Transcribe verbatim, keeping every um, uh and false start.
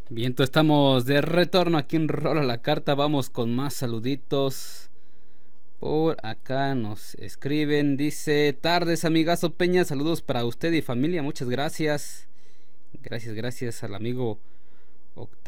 Bien, entonces estamos de retorno aquí en Rola la Carta. Vamos con más saluditos. Por acá nos escriben. Dice: Tardes, amigazo Peña. Saludos para usted y familia. Muchas gracias. Gracias, gracias al amigo Octavio.